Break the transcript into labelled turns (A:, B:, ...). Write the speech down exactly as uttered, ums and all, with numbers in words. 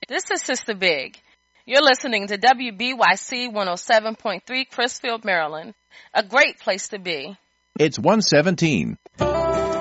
A: This is Sister Big. You're listening to W B Y C one oh seven point three Crisfield, Maryland. A great place to be.
B: It's one seventeen.